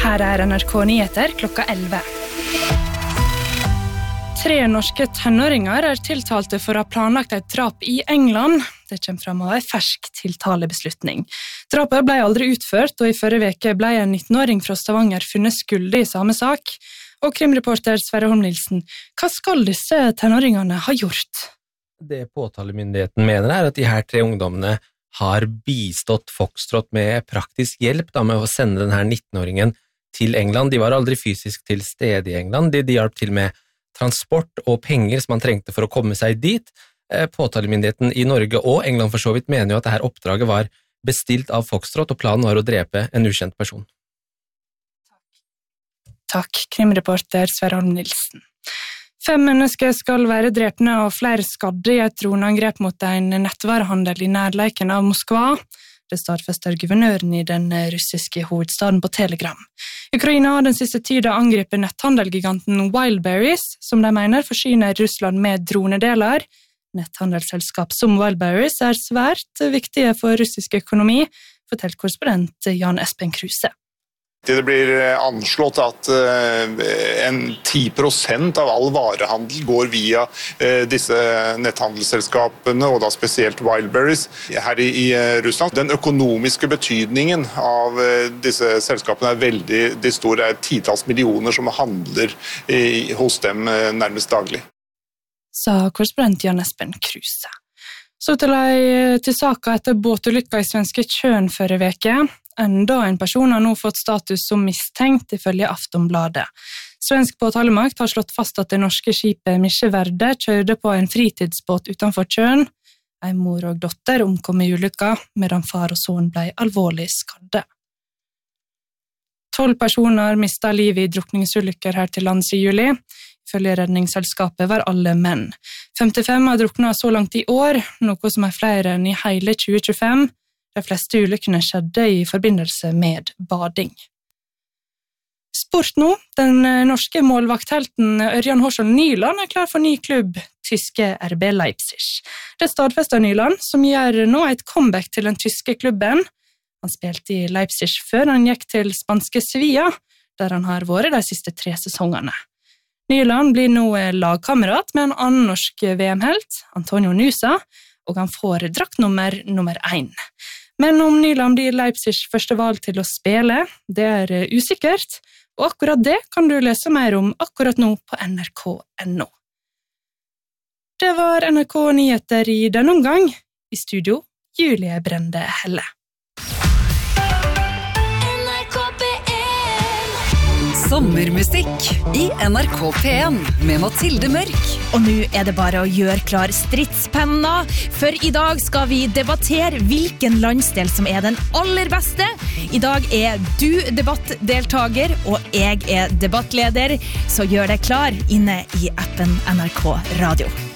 Her NRK Nyheter klokka 11. 3 norske tenåringer tiltalte for å ha planlagt et drap i England. Det kommer frem av en fersk tiltalebeslutning. Drapet ble aldri utført, og i forrige veke ble en 19-åring fra Stavanger funnet skyldig i samme sak. Og krimreporter Sverre Holm Nilsen, hva skal disse tenåringene ha gjort? Det påtalemyndigheten mener at de her 3 ungdommene har bistått Foxtrot med praktisk hjelp med å sende denne 19-åringen til England. De var aldri fysisk til stede i England. De hjalp til med transport og penger som man trengte for å komme seg dit. Påtalemyndigheten i Norge og England for så vidt mener jo at dette oppdraget var bestilt av Foxtrot, og planen var å drepe en ukjent person. Takk, krimreporter Sverre Holm Nilsen. 5 mennesker skal være drepne og flere skadde i et droneangrep mot en nettvarehandel i nærleiken av Moskva. Det stadfester guvernøren i den russiske hovedstaden på Telegram. Ukraina har den siste tiden angrepet netthandelgiganten Wildberries, som de mener forsyner Russland med dronedeler. Netthandelsselskap som Wildberries svært viktige for russisk økonomi, forteller korrespondent Jan Espen Kruse. Det blir anslått at 10% av all varehandel går via disse netthandelsselskapene, og da spesielt Wildberries her i Russland. Den økonomiske betydningen av disse selskapene veldig stor. Det titalls millioner som handler hos dem nærmest daglig. Sa korrespondent Jan Espen Kruse. Så til saka etter båtulykka i svenske Tjørn forrige veke. Enda en person har nå fått status som mistenkt ifølge Aftonbladet. Svensk påtalemakt har slått fast at det norske skipet Misje Verde kjørte på en fritidsbåt utenfor Tjørn. En mor og dotter omkom i ulykka, medan far og sønn ble alvorlig skadde. 12 personer mistet livet i drukningsulykker her til lands i juli. Ifølge redningsselskapet var alle menn. 55 har druknet så langt i år, noe som flere enn i hele 2025. De fleste ulykkene skjedde i forbindelse med bading. Sport nå. Den norske målvakthelten Ørjan Horsson Nyland klar for ny klubb, tyske RB Leipzig. Det stadfester Nyland, som gjør nå et comeback til den tyske klubben. Han spilte i Leipzig før han gikk til spanske Sevilla, der han har vært de siste 3 sesongene. Nyland blir nå lagkamerat med en annen norsk VM-helt, Antonio Nusa, og han får draktnummer nummer 1. Men om Nyland blir Leipzigs første valg til å spille, det usikkert, og akkurat det kan du lese mer om akkurat nå på nrk.no. Det var NRK Nyheter i denne omgang. I studio, Julie Brende Helle. Sommermusikk i NRK P1 med Mathilde Mørk. Og nå det bare å gjøre klar stridspenna, for i dag skal vi debattere hvilken landsdel som den aller beste. I dag du debattdeltager, og jeg debattleder, så gjør deg klar inne i appen NRK Radio.